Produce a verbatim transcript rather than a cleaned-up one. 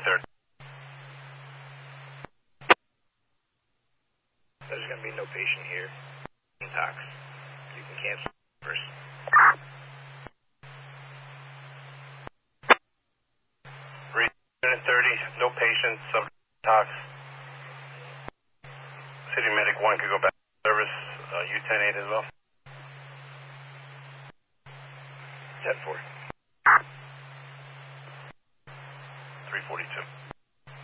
thirty. There's going to be no patient here. Tox. You can cancel first. Unit thirty, no patient, sub tox. City Medic one could go back to service. Uh, U ten eight as well. ten four. three forty-two.